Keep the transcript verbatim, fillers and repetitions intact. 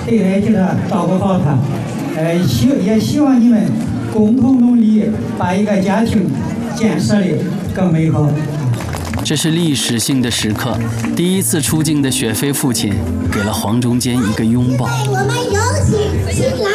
对外给他照顾好他。呃，希也希望你们共同努力，把一个家庭建设的更美好。 这是历史性的时刻，第一次出镜的雪飞父亲给了黄中坚一个拥抱。 我们有请新郎。